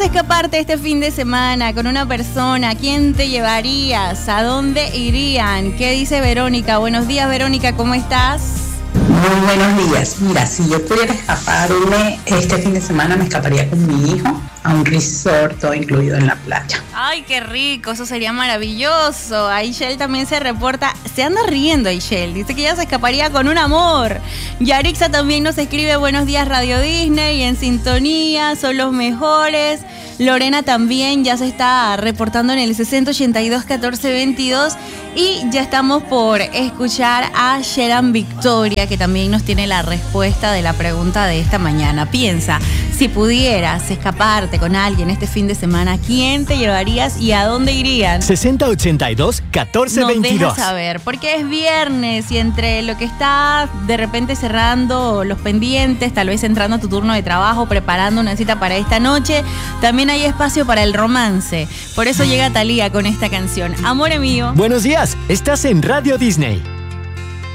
escaparte este fin de semana con una persona, ¿a quién te llevarías? ¿A dónde irían? ¿Qué dice Verónica? Buenos días, Verónica, ¿cómo estás? Muy buenos días. Mira, si yo pudiera escaparme este fin de semana, me escaparía con mi hijo a un resort todo incluido en la playa. Ay, qué rico, eso sería maravilloso. Aishel también se reporta, se anda riendo Aishel, dice que ella se escaparía con un amor. Yarixa también nos escribe, buenos días Radio Disney, en sintonía, son los mejores. Lorena también ya se está reportando en el 6082-1422 y ya estamos por escuchar a Sheran Victoria, que también nos tiene la respuesta de la pregunta de esta mañana. Piensa, si pudieras escaparte con alguien este fin de semana, ¿quién te llevarías y a dónde irían? 6082-1422. Nos deja saber, porque es viernes y entre lo que está de repente cerrando los pendientes, tal vez entrando a tu turno de trabajo, preparando una cita para esta noche, también hay espacio para el romance. Por eso llega Thalía con esta canción, Amore Mío. Buenos días, estás en Radio Disney.